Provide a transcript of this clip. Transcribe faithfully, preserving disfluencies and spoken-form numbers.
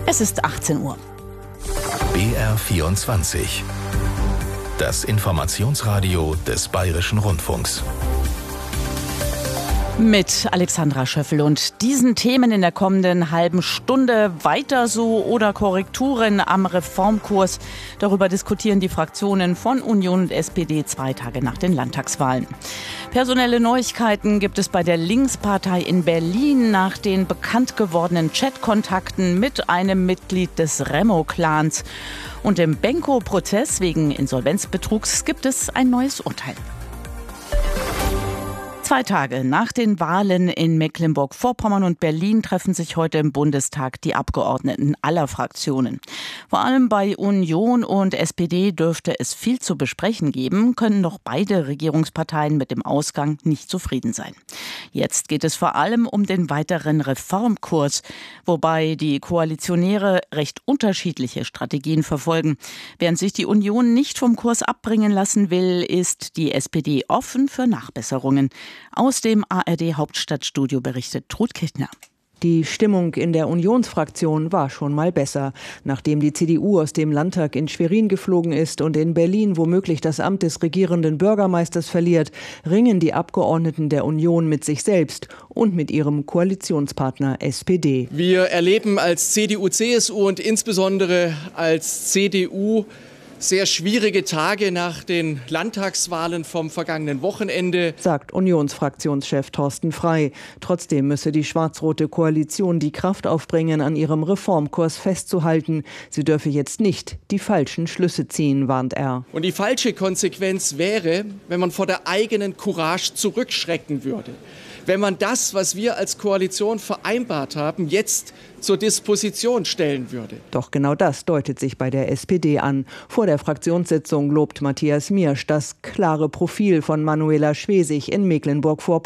Es ist achtzehn Uhr. B R vierundzwanzig. Das Informationsradio des Bayerischen Rundfunks. Mit Alexandra Schöffel und diesen Themen in der kommenden halben Stunde: weiter so oder Korrekturen am Reformkurs. Darüber diskutieren die Fraktionen von Union und S P D zwei Tage nach den Landtagswahlen. Personelle Neuigkeiten gibt es bei der Linkspartei in Berlin nach den bekannt gewordenen Chatkontakten mit einem Mitglied des Remo-Clans. Und im Benko-Prozess wegen Insolvenzbetrugs gibt es ein neues Urteil. Zwei Tage nach den Wahlen in Mecklenburg-Vorpommern und Berlin treffen sich heute im Bundestag die Abgeordneten aller Fraktionen. Vor allem bei Union und S P D dürfte es viel zu besprechen geben, können doch beide Regierungsparteien mit dem Ausgang nicht zufrieden sein. Jetzt geht es vor allem um den weiteren Reformkurs, wobei die Koalitionäre recht unterschiedliche Strategien verfolgen. Während sich die Union nicht vom Kurs abbringen lassen will, ist die S P D offen für Nachbesserungen. Aus dem A R D-Hauptstadtstudio berichtet Trud Kittner. Die Stimmung in der Unionsfraktion war schon mal besser. Nachdem die C D U aus dem Landtag in Schwerin geflogen ist und in Berlin womöglich das Amt des regierenden Bürgermeisters verliert, ringen die Abgeordneten der Union mit sich selbst und mit ihrem Koalitionspartner S P D. Wir erleben als C D U C S U und insbesondere als C D U sehr schwierige Tage nach den Landtagswahlen vom vergangenen Wochenende, sagt Unionsfraktionschef Thorsten Frey. Trotzdem müsse die schwarz-rote Koalition die Kraft aufbringen, an ihrem Reformkurs festzuhalten. Sie dürfe jetzt nicht die falschen Schlüsse ziehen, warnt er. Und die falsche Konsequenz wäre, wenn man vor der eigenen Courage zurückschrecken würde. Wenn man das, was wir als Koalition vereinbart haben, jetzt zur Disposition stellen würde. Doch genau das deutet sich bei der S P D an. Vor der Fraktionssitzung lobt Matthias Miersch das klare Profil von Manuela Schwesig in Mecklenburg-Vorpommern.